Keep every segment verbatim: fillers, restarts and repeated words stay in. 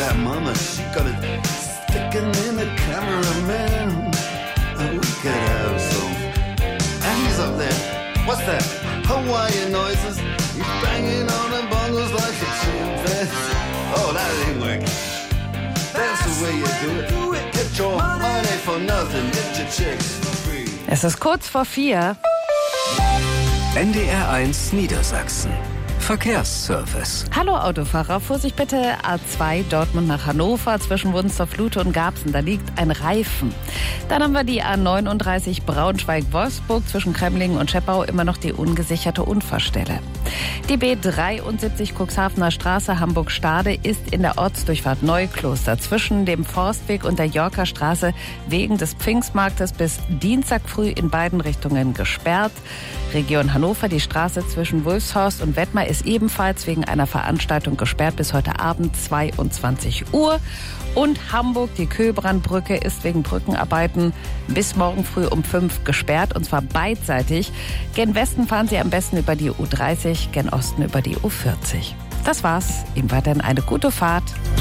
that mama, she got it sticking in the cameraman. And we could have some. And he's up there. What's that? Hawaiian noises. He's banging on the bongos like a chimpanzee. Oh, that ain't working. That's the way you do it. Get your money for nothing. Get your chicks for free. Es ist kurz vor vier. N D R eins Niedersachsen. Verkehrsservice. Hallo Autofahrer, Vorsicht bitte, A zwei Dortmund nach Hannover zwischen Wunstorf-Lute und Garbsen, da liegt ein Reifen. Dann haben wir die A neununddreißig Braunschweig-Wolfsburg zwischen Kremlingen und Scheppau, immer noch die ungesicherte Unfallstelle. Die B dreiundsiebzig Cuxhavener Straße Hamburg-Stade ist in der Ortsdurchfahrt Neukloster zwischen dem Forstweg und der Yorker Straße wegen des Pfingstmarktes bis Dienstag früh in beiden Richtungen gesperrt. Region Hannover, die Straße zwischen Wulfshorst und Wettmar ist ebenfalls wegen einer Veranstaltung gesperrt bis heute Abend zweiundzwanzig Uhr. Und Hamburg, die Köhlbrandbrücke, ist wegen Brückenarbeiten bis morgen früh um fünf gesperrt, und zwar beidseitig. Gen Westen fahren Sie am besten über die U dreißig, gen Osten über die U vierzig. Das war's. Ihnen weiterhin eine gute Fahrt.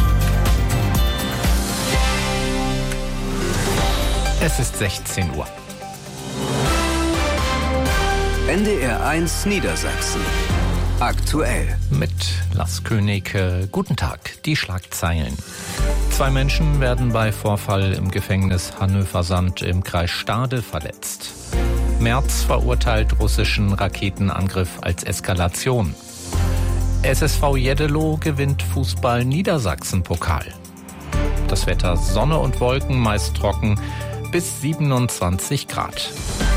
Es ist sechzehn Uhr. N D R eins Niedersachsen. Aktuell. Mit Lars König. Äh, guten Tag. Die Schlagzeilen. Zwei Menschen werden bei Vorfall im Gefängnis Hanöver-Sand im Kreis Stade verletzt. Merz verurteilt russischen Raketenangriff als Eskalation. S S V Jeddelo gewinnt Fußball-Niedersachsen-Pokal. Das Wetter: Sonne und Wolken, meist trocken, bis siebenundzwanzig Grad.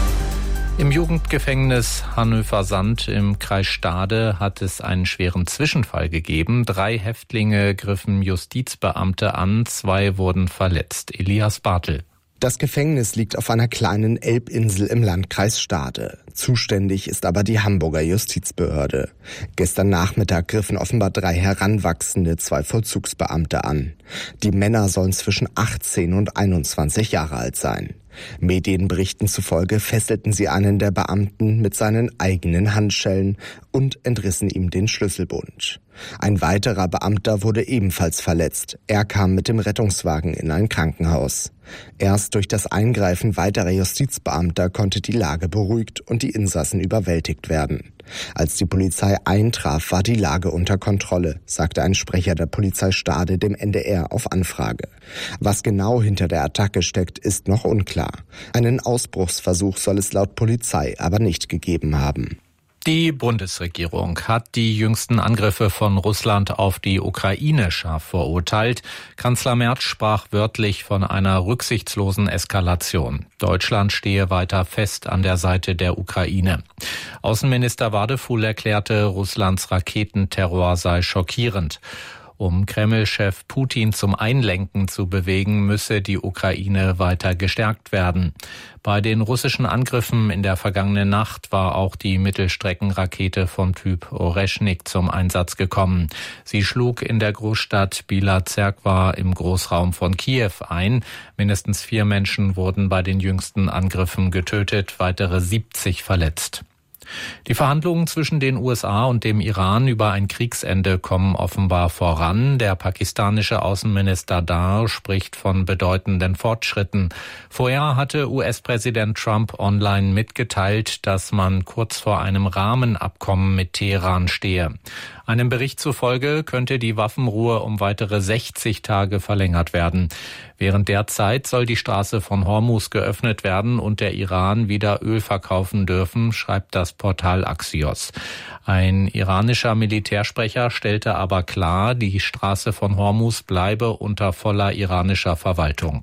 Im Jugendgefängnis Hanöver-Sand im Kreis Stade hat es einen schweren Zwischenfall gegeben. Drei Häftlinge griffen Justizbeamte an, zwei wurden verletzt. Elias Bartel. Das Gefängnis liegt auf einer kleinen Elbinsel im Landkreis Stade. Zuständig ist aber die Hamburger Justizbehörde. Gestern Nachmittag griffen offenbar drei Heranwachsende zwei Vollzugsbeamte an. Die Männer sollen zwischen achtzehn und einundzwanzig Jahre alt sein. Medienberichten zufolge fesselten sie einen der Beamten mit seinen eigenen Handschellen und entrissen ihm den Schlüsselbund. Ein weiterer Beamter wurde ebenfalls verletzt. Er kam mit dem Rettungswagen in ein Krankenhaus. Erst durch das Eingreifen weiterer Justizbeamter konnte die Lage beruhigt und die Insassen überwältigt werden. Als die Polizei eintraf, war die Lage unter Kontrolle, sagte ein Sprecher der Polizei Stade dem N D R auf Anfrage. Was genau hinter der Attacke steckt, ist noch unklar. Einen Ausbruchsversuch soll es laut Polizei aber nicht gegeben haben. Die Bundesregierung hat die jüngsten Angriffe von Russland auf die Ukraine scharf verurteilt. Kanzler Merz sprach wörtlich von einer rücksichtslosen Eskalation. Deutschland stehe weiter fest an der Seite der Ukraine. Außenminister Wadefuhl erklärte, Russlands Raketenterror sei schockierend. Um Kreml-Chef Putin zum Einlenken zu bewegen, müsse die Ukraine weiter gestärkt werden. Bei den russischen Angriffen in der vergangenen Nacht war auch die Mittelstreckenrakete vom Typ Oreschnik zum Einsatz gekommen. Sie schlug in der Großstadt Bila Zerkva im Großraum von Kiew ein. Mindestens vier Menschen wurden bei den jüngsten Angriffen getötet, weitere siebzig verletzt. Die Verhandlungen zwischen den U S A und dem Iran über ein Kriegsende kommen offenbar voran. Der pakistanische Außenminister Dar spricht von bedeutenden Fortschritten. Vorher hatte U S-Präsident Trump online mitgeteilt, dass man kurz vor einem Rahmenabkommen mit Teheran stehe. Einem Bericht zufolge könnte die Waffenruhe um weitere sechzig Tage verlängert werden. Während der Zeit soll die Straße von Hormuz geöffnet werden und der Iran wieder Öl verkaufen dürfen, schreibt das Portal Axios. Ein iranischer Militärsprecher stellte aber klar, die Straße von Hormuz bleibe unter voller iranischer Verwaltung.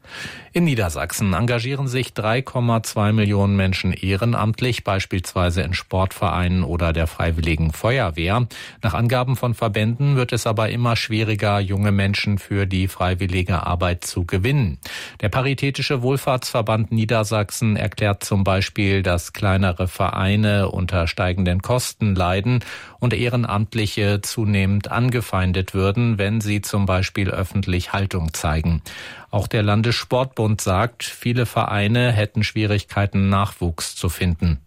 In Niedersachsen engagieren sich drei Komma zwei Millionen Menschen ehrenamtlich, beispielsweise in Sportvereinen oder der Freiwilligen Feuerwehr. Nach Angaben von Verbänden wird es aber immer schwieriger, junge Menschen für die freiwillige Arbeit zu gewinnen. Der Paritätische Wohlfahrtsverband Niedersachsen erklärt zum Beispiel, dass kleinere Vereine unter steigenden Kosten leiden und Ehrenamtliche zunehmend angefeindet würden, wenn sie zum Beispiel öffentlich Haltung zeigen. Auch der Landessportbund sagt, viele Vereine hätten Schwierigkeiten, Nachwuchs zu finden.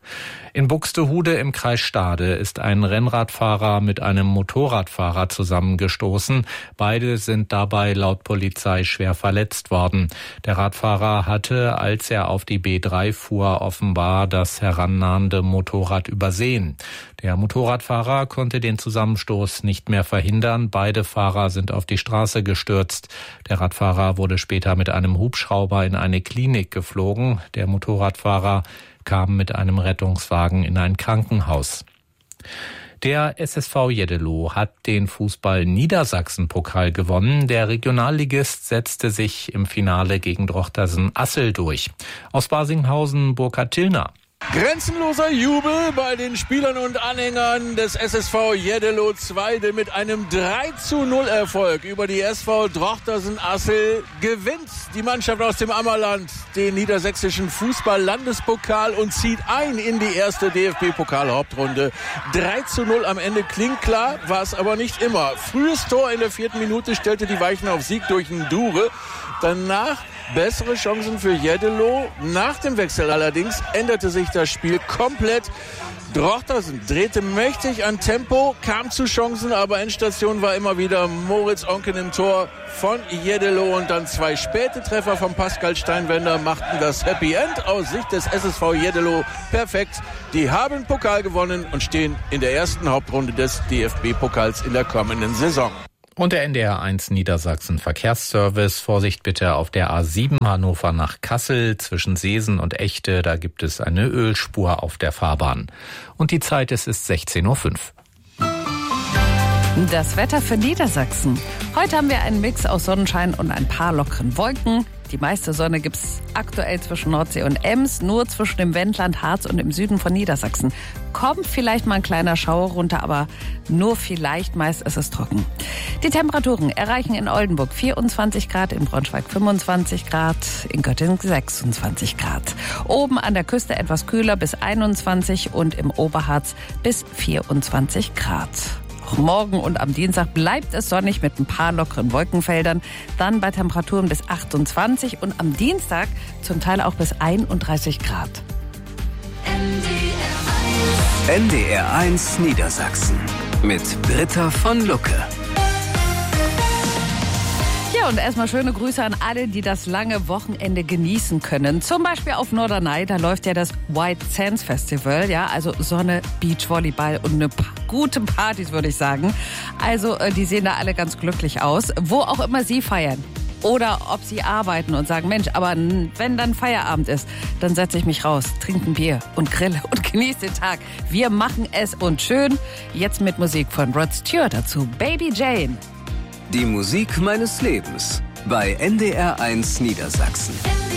In Buxtehude im Kreis Stade ist ein Rennradfahrer mit einem Motorradfahrer zusammengestoßen. Beide sind dabei laut Polizei schwer verletzt worden. Der Radfahrer hatte, als er auf die B drei fuhr, offenbar das herannahende Motorrad übersehen. Der Motorradfahrer konnte den Zusammenstoß nicht mehr verhindern. Beide Fahrer sind auf die Straße gestürzt. Der Radfahrer wurde später mit einem Hubschrauber in eine Klinik geflogen. Der Motorradfahrer kam mit einem Rettungswagen in ein Krankenhaus. Der S S V Jeddelo hat den Fußball-Niedersachsen-Pokal gewonnen. Der Regionalligist setzte sich im Finale gegen Drochtersen-Assel durch. Aus Barsinghausen Burkhard Tillner. Grenzenloser Jubel bei den Spielern und Anhängern des S S V Jeddelo Zweide mit einem drei zu null Erfolg über die S V Drochtersen-Assel gewinnt die Mannschaft aus dem Ammerland den niedersächsischen Fußball-Landespokal und zieht ein in die erste D F B-Pokal-Hauptrunde. drei zu null am Ende klingt klar, war es aber nicht immer. Frühes Tor in der vierten Minute stellte die Weichen auf Sieg durch einen Dure. Danach bessere Chancen für Jeddelo. Nach dem Wechsel allerdings änderte sich das Spiel komplett. Drochtersen drehte mächtig an Tempo, kam zu Chancen, aber Endstation war immer wieder Moritz Onken im Tor von Jeddelo und dann zwei späte Treffer von Pascal Steinwender machten das Happy End aus Sicht des S S V Jeddelo perfekt. Die haben Pokal gewonnen und stehen in der ersten Hauptrunde des D F B-Pokals in der kommenden Saison. Und der N D R eins Niedersachsen Verkehrsservice. Vorsicht bitte auf der A sieben Hannover nach Kassel zwischen Seesen und Echte. Da gibt es eine Ölspur auf der Fahrbahn. Und die Zeit ist, ist sechzehn Uhr fünf. Das Wetter für Niedersachsen. Heute haben wir einen Mix aus Sonnenschein und ein paar lockeren Wolken. Die meiste Sonne gibt's aktuell zwischen Nordsee und Ems, nur zwischen dem Wendland, Harz und im Süden von Niedersachsen. Kommt vielleicht mal ein kleiner Schauer runter, aber nur vielleicht, meist ist es trocken. Die Temperaturen erreichen in Oldenburg vierundzwanzig Grad, in Braunschweig fünfundzwanzig Grad, in Göttingen sechsundzwanzig Grad. Oben an der Küste etwas kühler bis einundzwanzig und im Oberharz bis vierundzwanzig Grad. Auch morgen und am Dienstag bleibt es sonnig mit ein paar lockeren Wolkenfeldern. Dann bei Temperaturen bis achtundzwanzig und am Dienstag zum Teil auch bis einunddreißig Grad. N D R eins Niedersachsen mit Britta von Lucke. Ja, und erstmal schöne Grüße an alle, die das lange Wochenende genießen können. Zum Beispiel auf Norderney, da läuft ja das White Sands Festival, ja, also Sonne, Beachvolleyball und eine pa- gute Partys, würde ich sagen. Also die sehen da alle ganz glücklich aus, wo auch immer sie feiern. Oder ob sie arbeiten und sagen, Mensch, aber wenn dann Feierabend ist, dann setze ich mich raus, trinke ein Bier und grille und genieße den Tag. Wir machen es und schön. Jetzt mit Musik von Rod Stewart dazu, Baby Jane. Die Musik meines Lebens bei N D R eins Niedersachsen.